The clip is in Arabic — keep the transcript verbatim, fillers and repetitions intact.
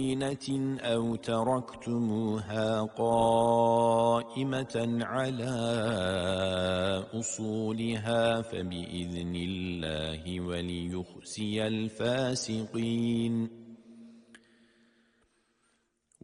أو تركتموها قائمة على أصولها فبإذن الله وليخزي الفاسقين.